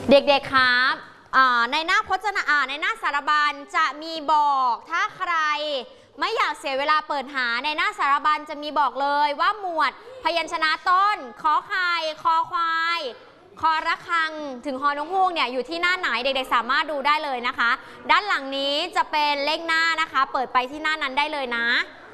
เด็กๆครับในหน้าพจนาในหน้าสารบัญจะมีบอกถ้าใครไม่อยากเสียเวลาเปิดหาในหน้าสารบัญจะมีบอกเลยว่าหมวดพยัญชนะต้นขอไข่คอควายคอระฆังถึงฮอนกฮูกเนี่ยอยู่ที่หน้าไหนเด็กๆสามารถดูได้เลยนะคะด้านหลังนี้จะเป็นเลขหน้านะคะเปิดไปที่หน้านั้นได้เลยนะ